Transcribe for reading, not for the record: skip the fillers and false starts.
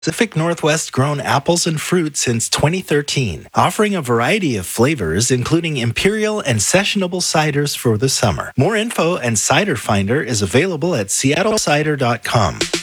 Pacific Northwest grown apples and fruit since 2013, offering a variety of flavors, including imperial and sessionable ciders for the summer. More info and Cider Finder is available at seattlecider.com.